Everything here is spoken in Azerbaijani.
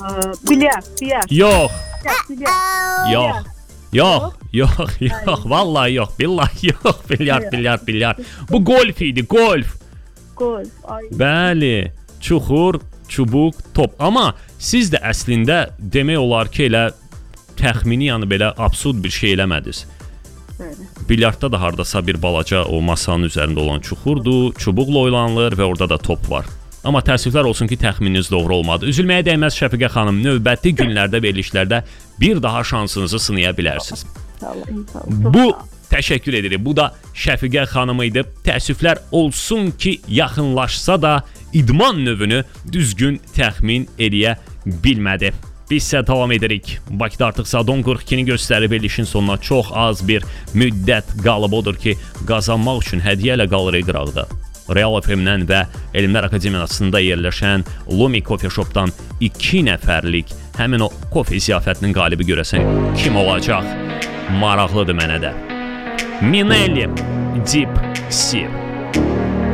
Bilyard. Yox. Bilyard. Yox. Vallahi yox. Billahi yox. Bilyard. Bu golf idi, golf. Golf. Ay. Bəli. Çuxur, çubuq, top. Amma siz də əslində demək olar ki, elə təxmini, yəni belə absurd bir şey eləmədiniz. Bilyardda da hardasa bir balaca o masanın üzərində olan çuxurdur, çubuqla oynanılır və orada da top var. Amma təəssüflər olsun ki, təxmininiz doğru olmadı. Üzülməyə dəyməz Şəfiqə xanım, növbəti günlərdə, verilişlərdə bir daha şansınızı sınaya bilərsiniz. Bu, təşəkkür edirik. Bu da Şəfiqə xanım idi. Təəssüflər olsun ki, yaxınlaşsa da idman növünü düzgün təxmin eləyə bilmədi. Biz isə davam edirik. Bakıda artıq saat 10:42-ni göstərir. Verilişin sonuna çox az bir müddət qalıb, odur ki, qazanmaq üçün hədiyyə ilə qalır qıraqda. Real FM-dən və Elmlər Akademiyasında yerləşən Lumi Coffee Shop-dan 2 nəfərlik həmin o kofe ziyafətinin qalibi görəsən kim olacaq? Maraqlıdır mənə də. Minelli Deep Sea.